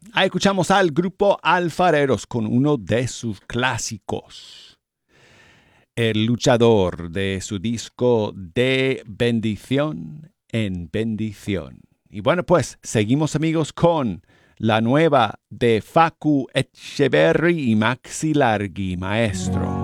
Ahí escuchamos al grupo Alfareros con uno de sus clásicos. El luchador de su disco De Bendición en Bendición. Y bueno, pues seguimos amigos con la nueva de Facu Echeverry y Maxi Largi, maestro.